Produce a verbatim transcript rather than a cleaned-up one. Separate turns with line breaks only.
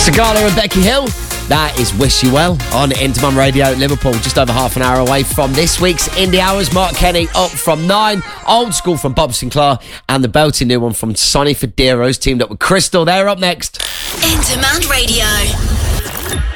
Sigala and Becky Hill. That is Wish You Well on Interman Radio Liverpool. Just over half an hour away from this week's Indie Hours. Mark Kenny up from nine. Old School from Bob Sinclair. And the belting new one from Sonny Federo's teamed up with Crystal. They're up next.
Interman Radio.